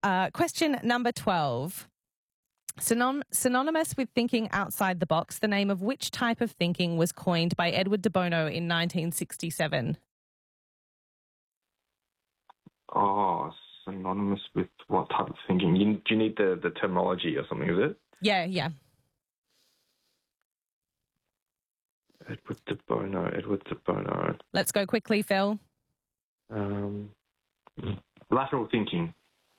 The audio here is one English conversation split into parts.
Question number 12. Synonymous with thinking outside the box, the name of which type of thinking was coined by Edward de Bono in 1967? Oh, synonymous with what type of thinking? Do you need the terminology or something, is it? Yeah. Edward de Bono. Let's go quickly, Phil. Lateral thinking.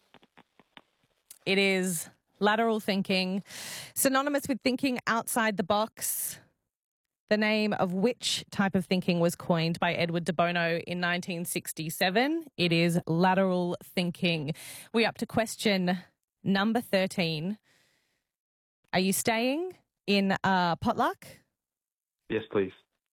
It is lateral thinking. Synonymous with thinking outside the box, the name of which type of thinking was coined by Edward de Bono in 1967? It is lateral thinking. We're up to question number 13. Are you staying in potluck? Yes, please.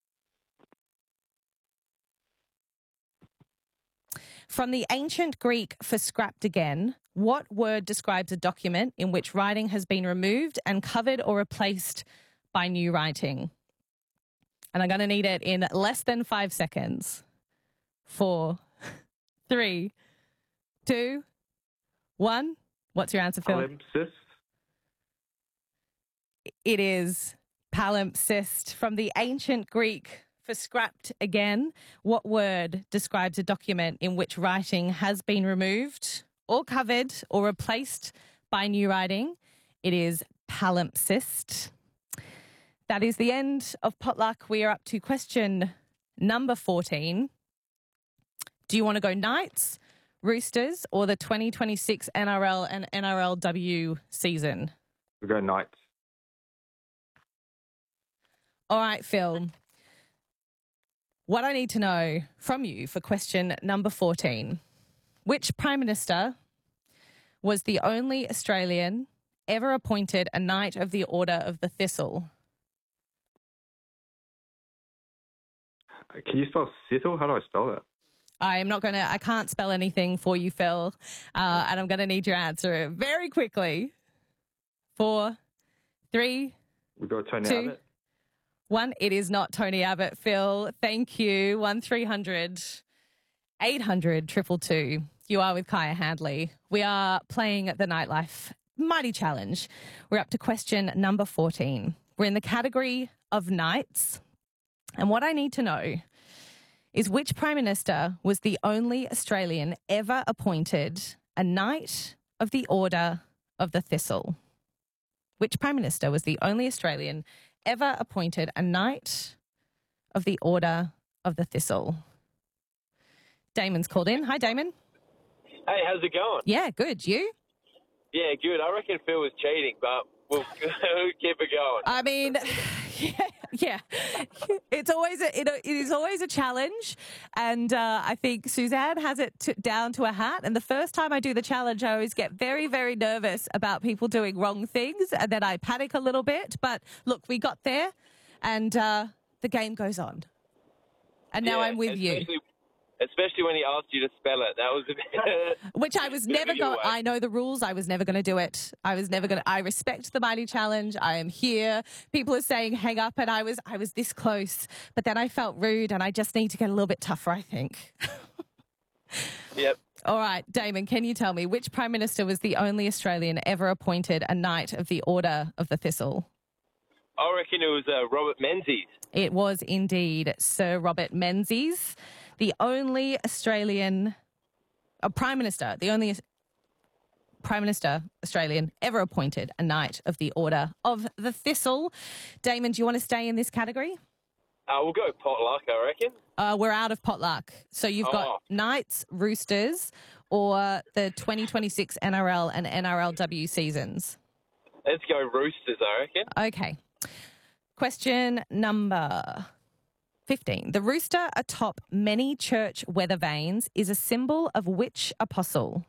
From the ancient Greek for scrapped again, what word describes a document in which writing has been removed and covered or replaced by new writing? And I'm going to need it in less than 5 seconds. 4, 3, 2, 1. What's your answer, Phil? Palimpsest. It is palimpsest. From the ancient Greek for scrapped again, what word describes a document in which writing has been removed or covered or replaced by new writing? It is palimpsest. That is the end of potluck. We are up to question number 14. Do you want to go Knights, Roosters, or the 2026 NRL and NRLW season? We go Knights. All right, Phil. What I need to know from you for question number 14. Which Prime Minister was the only Australian ever appointed a Knight of the Order of the Thistle? Can you spell Thistle? How do I spell that? I can't spell anything for you, Phil, and I'm going to need your answer very quickly. 4, 3, We got Tony 2, Abbott. 1. It is not Tony Abbott, Phil. Thank you. 1300 800 222. You are with Kaya Handley. We are playing the Nightlife Mighty Challenge. We're up to question number 14. We're in the category of Knights. And what I need to know is which Prime Minister was the only Australian ever appointed a Knight of the Order of the Thistle? Which Prime Minister was the only Australian ever appointed a Knight of the Order of the Thistle? Damon's called in. Hi, Damon. Hey, how's it going? Yeah, good. You? Yeah, good. I reckon Phil was cheating, but we'll keep it going. I mean, yeah. It is always a challenge, and I think Suzanne has it down to a hat. And the first time I do the challenge, I always get very, very nervous about people doing wrong things, and then I panic a little bit. But look, we got there, and the game goes on. And now I'm with you. Especially when he asked you to spell it. That was a bit... Which I was never going... I know the rules. I was never going to do it. I respect the Mighty Challenge. I am here. People are saying hang up, and I was this close. But then I felt rude, and I just need to get a little bit tougher, I think. Yep. All right, Damon, can you tell me which Prime Minister was the only Australian ever appointed a Knight of the Order of the Thistle? I reckon it was Robert Menzies. It was indeed Sir Robert Menzies, the only Australian Prime Minister, Australian ever appointed a Knight of the Order of the Thistle. Damon, do you want to stay in this category? We'll go potluck, I reckon. We're out of potluck. So you've got Knights, Roosters, or the 2026 NRL and NRLW seasons. Let's go Roosters, I reckon. Okay. Question number 15. The rooster atop many church weather vanes is a symbol of which apostle?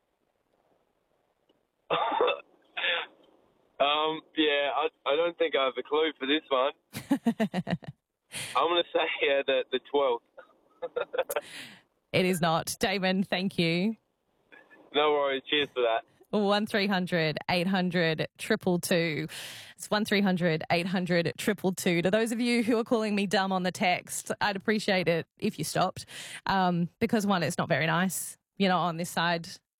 I don't think I have a clue for this one. I'm going to say the 12th. It is not. Damon, thank you. No worries. Cheers for that. 1300 800 222. It's 1300 800 222. To those of you who are calling me dumb on the text, I'd appreciate it if you stopped. Because one, it's not very nice. You know, on this side